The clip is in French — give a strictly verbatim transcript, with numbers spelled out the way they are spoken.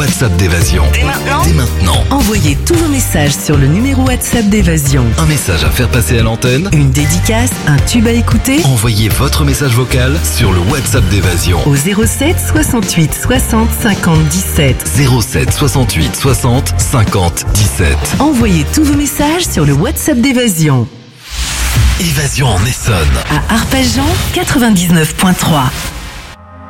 WhatsApp d'Évasion. Dès maintenant Dès maintenant. Envoyez tous vos messages sur le numéro WhatsApp d'Évasion. Un message à faire passer à l'antenne. Une dédicace, un tube à écouter Envoyez votre message vocal sur le WhatsApp d'Évasion. au zéro sept soixante-huit soixante cinquante dix-sept. zéro sept soixante-huit soixante cinquante dix-sept. Envoyez tous vos messages sur le WhatsApp d'Évasion. Évasion en Essonne. À Arpajon quatre-vingt-dix-neuf point trois.